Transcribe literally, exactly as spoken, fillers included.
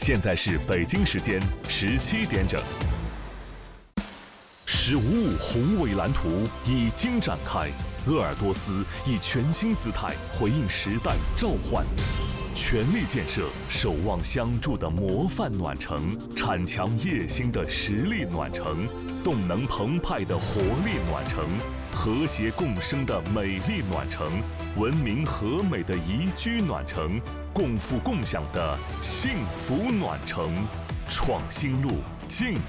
现在是北京时间十七点整。十五五宏伟蓝图已经展开，鄂尔多斯以全新姿态回应时代召唤，全力建设守望相助的模范暖城，铲强夜星的实力暖城，动能澎湃的活力暖城，和谐共生的美丽暖城，文明和美的宜居暖城，共富共享的幸福暖城。创新路，竞